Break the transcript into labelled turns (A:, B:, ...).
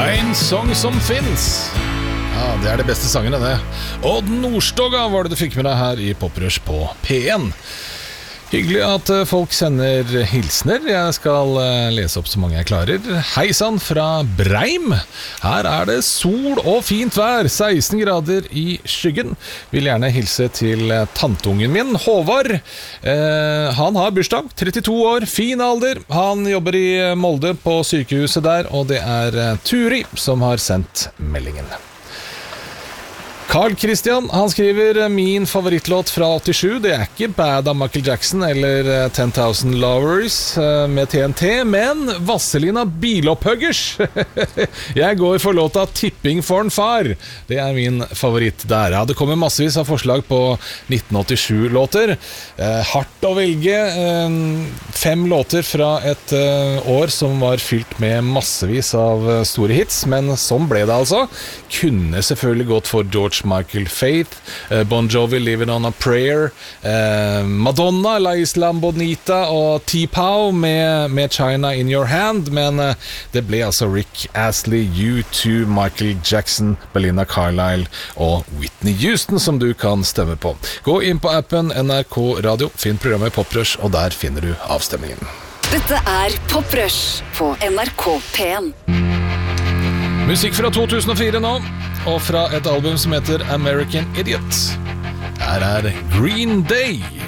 A: En sång som finnes. Ja, det det beste sangene det. Odd Nordstoga var det du fikk med deg her i Poprush på P1. Hyggelig at folk sender hilsner. Jeg skal lese opp så mange jeg klarer. Hei sann fra Breim. Her det sol og fint vær. 16 grader i skyggen. Vil gjerne hilse til tantungen min, Håvard. Han har bursdag, 32 år, fin alder. Han jobber i Molde på sykehuset der, og det Turi som har sendt meldingen. Carl Christian, han skriver min favorittlåt fra 87, det ikke Bad av Michael Jackson eller 10,000 Lovers med TNT, men Vazelina Bilopphuggers. Jeg går for låta Tipping for en far. Det min favoritt der. Ja, det kommer massevis av forslag på 1987-låter. Hardt å velge 5 låter fra et år som var fylt med massevis av store hits, men sånn ble det altså. Kunne selvfølgelig gått for George Michael Faith, Bon Jovi Living on a Prayer, Madonna, La Isla Bonita og T-Pow med China in Your Hand, men det ble altså Rick Astley, U2, Michael Jackson, Belinda Carlisle og Whitney Houston som du kan stemme på. Gå inn på appen NRK Radio, finn programmet Poprush, og der finner du avstemningen.
B: Dette Poprush på NRK P1.
A: Musikk fra 2004 nå, og fra et album som heter American Idiot. Her Green Day.